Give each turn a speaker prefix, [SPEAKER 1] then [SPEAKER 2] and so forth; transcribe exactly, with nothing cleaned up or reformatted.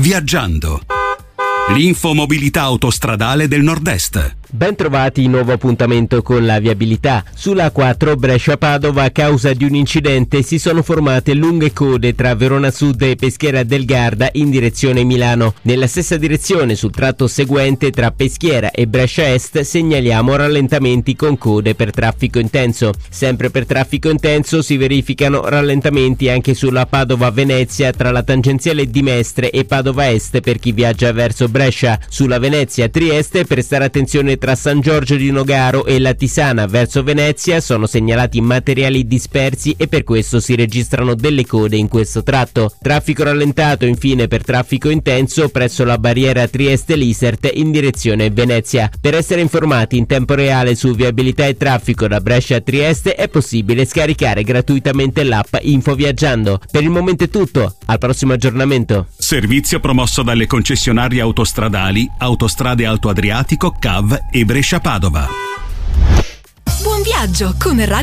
[SPEAKER 1] Viaggiando. L'infomobilità autostradale del Nord-Est.
[SPEAKER 2] Ben trovati, nuovo appuntamento con la viabilità. Sulla A quattro Brescia-Padova, a causa di un incidente, si sono formate lunghe code tra Verona Sud e Peschiera del Garda in direzione Milano. Nella stessa direzione, sul tratto seguente tra Peschiera e Brescia Est, segnaliamo rallentamenti con code per traffico intenso. Sempre per traffico intenso si verificano rallentamenti anche sulla Padova-Venezia tra la tangenziale di Mestre e Padova Est per chi viaggia verso Brescia. Sulla Venezia-Trieste, prestare attenzione tra San Giorgio di Nogaro e la Tisana verso Venezia, sono segnalati materiali dispersi e per questo si registrano delle code in questo tratto. Traffico rallentato infine per traffico intenso presso la barriera Trieste-Lisert in direzione Venezia. Per essere informati in tempo reale su viabilità e traffico da Brescia a Trieste è possibile scaricare gratuitamente l'app Info Viaggiando. Per il momento è tutto, al prossimo aggiornamento.
[SPEAKER 1] Servizio promosso dalle concessionarie autostradali Autostrade Alto Adriatico, C A V e Brescia Padova.
[SPEAKER 3] Buon viaggio con Radio